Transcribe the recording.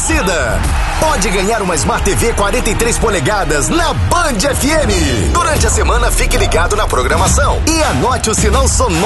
torcida. Pode ganhar uma Smart TV 43 polegadas na Band FM. Durante a semana, fique ligado na programação e anote o sinal sonoro